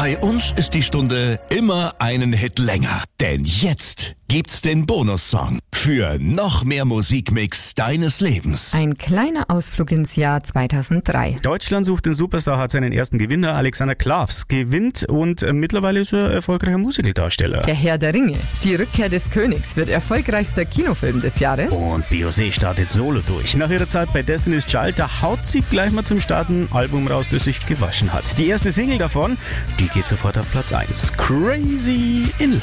Bei uns ist die Stunde immer einen Hit länger. Denn jetzt gibt's den Bonussong für noch mehr Musikmix deines Lebens. Ein kleiner Ausflug ins Jahr 2003. Deutschland sucht den Superstar hat seinen ersten Gewinner. Alexander Klavs gewinnt und mittlerweile ist er erfolgreicher Musicaldarsteller. Der Herr der Ringe, die Rückkehr des Königs, wird erfolgreichster Kinofilm des Jahres. Und Beyoncé startet solo durch. Nach ihrer Zeit bei Destiny's Child, da haut sie gleich mal zum Starten ein Album raus, das sich gewaschen hat. Die erste Single davon, die geht sofort auf Platz 1. Crazy in Love.